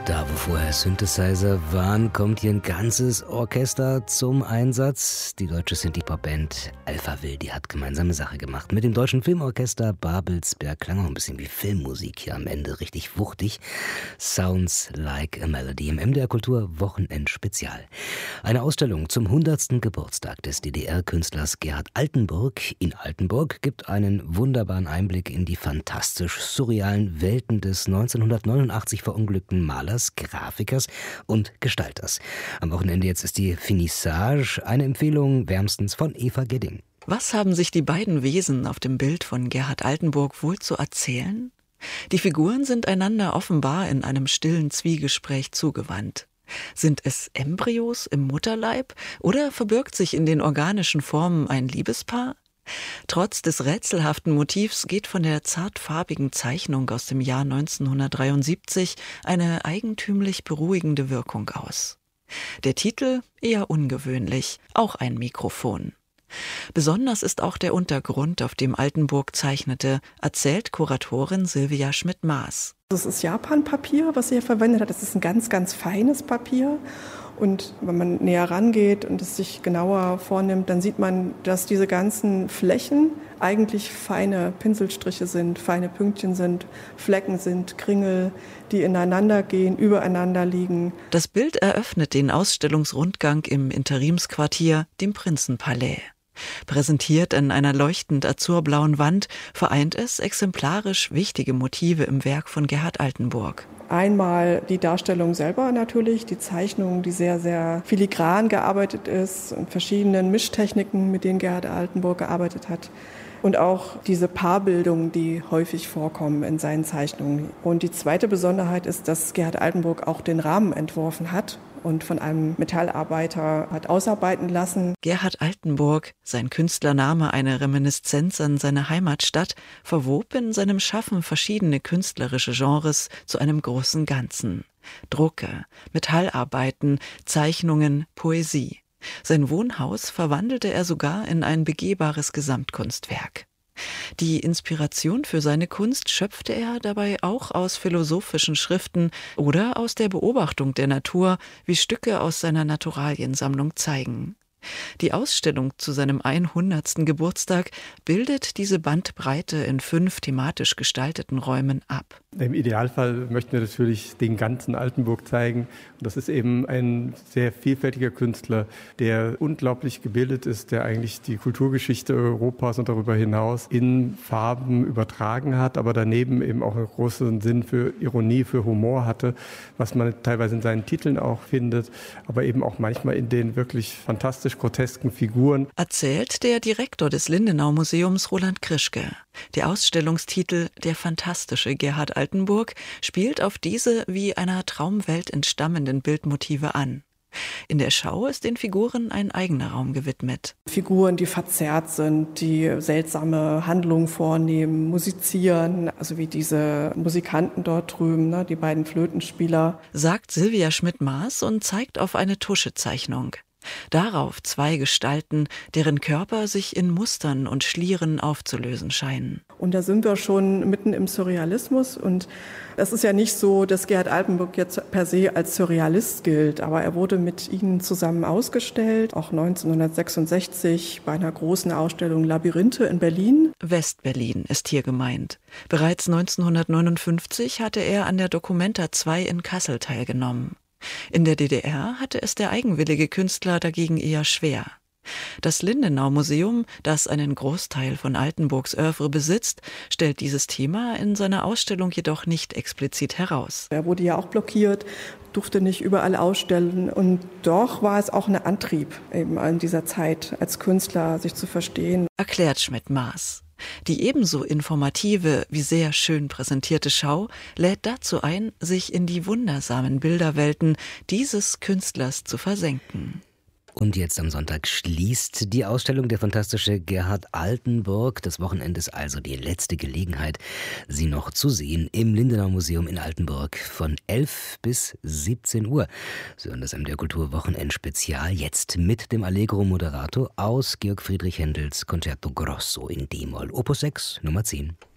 Da, wo vorher Synthesizer waren, kommt hier ein ganzes Orchester zum Einsatz. Die deutsche Synthie-Pop-Band Alphaville, die hat gemeinsame Sache gemacht. Mit dem deutschen Filmorchester Babelsberg klang auch ein bisschen wie Filmmusik hier am Ende, richtig wuchtig. Sounds like a Melody im MDR Kultur Wochenendspezial. Eine Ausstellung zum 100. Geburtstag des DDR-Künstlers Gerhard Altenburg in Altenburg gibt einen wunderbaren Einblick in die fantastisch surrealen Welten des 1989 verunglückten Malers, Grafikers und Gestalters. Am Wochenende jetzt ist die Finissage, eine Empfehlung wärmstens von Eva Gedding. Was haben sich die beiden Wesen auf dem Bild von Gerhard Altenburg wohl zu erzählen? Die Figuren sind einander offenbar in einem stillen Zwiegespräch zugewandt. Sind es Embryos im Mutterleib oder verbirgt sich in den organischen Formen ein Liebespaar? Trotz des rätselhaften Motivs geht von der zartfarbigen Zeichnung aus dem Jahr 1973 eine eigentümlich beruhigende Wirkung aus. Der Titel eher ungewöhnlich, auch ein Mikrofon. Besonders ist auch der Untergrund, auf dem Altenburg zeichnete, erzählt Kuratorin Silvia Schmidt-Maas. Das ist Japanpapier, was sie hier verwendet hat. Das ist ein ganz, ganz feines Papier. Und wenn man näher rangeht und es sich genauer vornimmt, dann sieht man, dass diese ganzen Flächen eigentlich feine Pinselstriche sind, feine Pünktchen sind, Flecken sind, Kringel, die ineinander gehen, übereinander liegen. Das Bild eröffnet den Ausstellungsrundgang im Interimsquartier, dem Prinzenpalais. Präsentiert an einer leuchtend azurblauen Wand, vereint es exemplarisch wichtige Motive im Werk von Gerhard Altenburg. Einmal die Darstellung selber natürlich, die Zeichnung, die sehr, sehr filigran gearbeitet ist und verschiedenen Mischtechniken, mit denen Gerhard Altenburg gearbeitet hat. Und auch diese Paarbildungen, die häufig vorkommen in seinen Zeichnungen. Und die zweite Besonderheit ist, dass Gerhard Altenburg auch den Rahmen entworfen hat und von einem Metallarbeiter hat ausarbeiten lassen. Gerhard Altenburg, sein Künstlername eine Reminiszenz an seine Heimatstadt, verwob in seinem Schaffen verschiedene künstlerische Genres zu einem großen Ganzen. Drucke, Metallarbeiten, Zeichnungen, Poesie. Sein Wohnhaus verwandelte er sogar in ein begehbares Gesamtkunstwerk. Die Inspiration für seine Kunst schöpfte er dabei auch aus philosophischen Schriften oder aus der Beobachtung der Natur, wie Stücke aus seiner Naturaliensammlung zeigen. Die Ausstellung zu seinem 100. Geburtstag bildet diese Bandbreite in 5 thematisch gestalteten Räumen ab. Im Idealfall möchten wir natürlich den ganzen Altenburg zeigen. Und das ist eben ein sehr vielfältiger Künstler, der unglaublich gebildet ist, der eigentlich die Kulturgeschichte Europas und darüber hinaus in Farben übertragen hat, aber daneben eben auch einen großen Sinn für Ironie, für Humor hatte, was man teilweise in seinen Titeln auch findet, aber eben auch manchmal in den wirklich fantastisch grotesken Figuren. Erzählt der Direktor des Lindenau-Museums Roland Krischke. Der Ausstellungstitel »Der fantastische Gerhard Altenburg« spielt auf diese wie einer Traumwelt entstammenden Bildmotive an. In der Schau ist den Figuren ein eigener Raum gewidmet. Figuren, die verzerrt sind, die seltsame Handlungen vornehmen, musizieren, also wie diese Musikanten dort drüben, ne, die beiden Flötenspieler. Sagt Silvia Schmidt-Maas und zeigt auf eine Tuschezeichnung. Darauf 2 Gestalten, deren Körper sich in Mustern und Schlieren aufzulösen scheinen. Und da sind wir schon mitten im Surrealismus. Und es ist ja nicht so, dass Gerhard Altenburg jetzt per se als Surrealist gilt, aber er wurde mit ihnen zusammen ausgestellt, auch 1966 bei einer großen Ausstellung Labyrinthe in Berlin. West-Berlin ist hier gemeint. Bereits 1959 hatte er an der Documenta 2 in Kassel teilgenommen. In der DDR hatte es der eigenwillige Künstler dagegen eher schwer. Das Lindenau-Museum, das einen Großteil von Altenburgs Œuvre besitzt, stellt dieses Thema in seiner Ausstellung jedoch nicht explizit heraus. Er wurde ja auch blockiert, durfte nicht überall ausstellen und doch war es auch ein Antrieb, eben in dieser Zeit als Künstler sich zu verstehen. Erklärt Schmidt-Maas. Die ebenso informative wie sehr schön präsentierte Schau lädt dazu ein, sich in die wundersamen Bilderwelten dieses Künstlers zu versenken. Und jetzt am Sonntag schließt die Ausstellung Der fantastische Gerhard Altenburg. Das Wochenende ist also die letzte Gelegenheit, sie noch zu sehen im Lindenau Museum in Altenburg von 11 bis 17 Uhr. Sie hören das MDR Kultur Wochenendspezial jetzt mit dem Allegro Moderato aus Georg Friedrich Händels Concerto Grosso in D-Moll, Opus 6, Nummer 10.